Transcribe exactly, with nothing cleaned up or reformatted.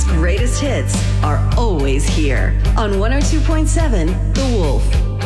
greatest hits are always here on one oh two point seven The Wolf.